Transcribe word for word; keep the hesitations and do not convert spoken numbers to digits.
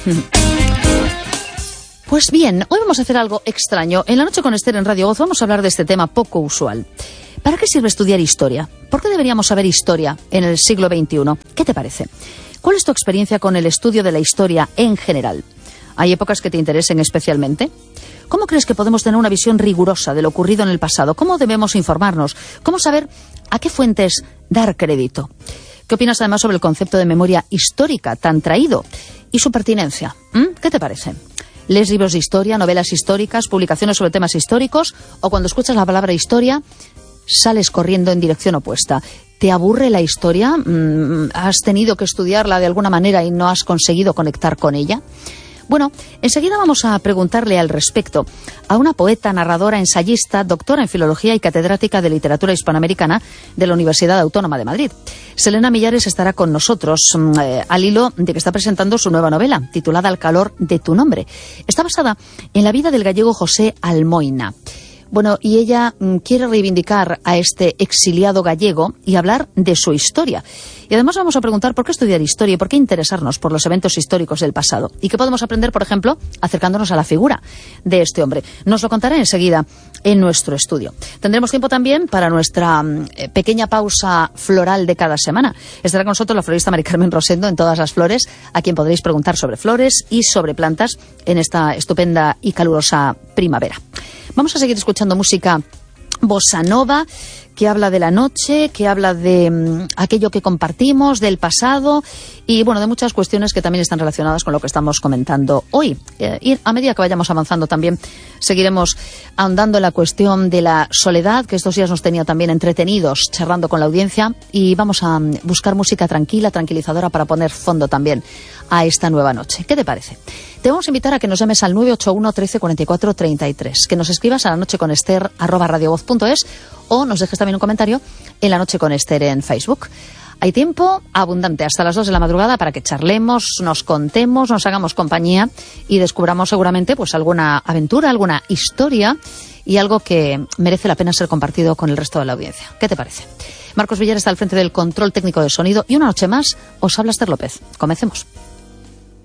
Pues bien, hoy vamos a hacer algo extraño. En La Noche con Esther en Radio Voz vamos a hablar de este tema poco usual. ¿Para qué sirve estudiar historia? ¿Por qué deberíamos saber historia en el siglo veintiuno? ¿Qué te parece? ¿Cuál es tu experiencia con el estudio de la historia en general? ¿Hay épocas que te interesen especialmente? ¿Cómo crees que podemos tener una visión rigurosa de lo ocurrido en el pasado? ¿Cómo debemos informarnos? ¿Cómo saber a qué fuentes dar crédito? ¿Qué opinas además sobre el concepto de memoria histórica tan traído y su pertinencia? ¿Mm? ¿Qué te parece? ¿Lees libros de historia, novelas históricas, publicaciones sobre temas históricos? ¿O cuando escuchas la palabra historia, sales corriendo en dirección opuesta? ¿Te aburre la historia? ¿Has tenido que estudiarla de alguna manera y no has conseguido conectar con ella? Bueno, enseguida vamos a preguntarle al respecto a una poeta, narradora, ensayista, doctora en filología y catedrática de literatura hispanoamericana de la Universidad Autónoma de Madrid. Selena Millares estará con nosotros eh, al hilo de que está presentando su nueva novela, titulada Al calor de tu nombre. Está basada en la vida del gallego José Almoina. Bueno, y ella mm, quiere reivindicar a este exiliado gallego y hablar de su historia. Y además vamos a preguntar por qué estudiar historia y por qué interesarnos por los eventos históricos del pasado. Y qué podemos aprender, por ejemplo, acercándonos a la figura de este hombre. Nos lo contará enseguida en nuestro estudio. Tendremos tiempo también para nuestra mm, pequeña pausa floral de cada semana. Estará con nosotros la florista Mari Carmen Rosendo en Todas las Flores, a quien podréis preguntar sobre flores y sobre plantas en esta estupenda y calurosa primavera. Vamos a seguir escuchando música bossa nova, que habla de la noche, que habla de um, aquello que compartimos, del pasado y, bueno, de muchas cuestiones que también están relacionadas con lo que estamos comentando hoy. Eh, y a medida que vayamos avanzando también seguiremos ahondando en la cuestión de la soledad, que estos días nos tenía también entretenidos charlando con la audiencia, y vamos a um, buscar música tranquila, tranquilizadora para poner fondo también a esta nueva noche. ¿Qué te parece? Te vamos a invitar a que nos llames al nueve ocho uno, trece, cuarenta y cuatro, treinta y tres, que nos escribas a la noche con Esther arroba radiovoz punto es o nos dejes también un comentario en La Noche con Esther en Facebook. Hay tiempo abundante hasta las dos de la madrugada para que charlemos, nos contemos, nos hagamos compañía y descubramos seguramente pues alguna aventura, alguna historia y algo que merece la pena ser compartido con el resto de la audiencia. ¿Qué te parece? Marcos Villar está al frente del control técnico de sonido y una noche más os habla Esther López. Comencemos.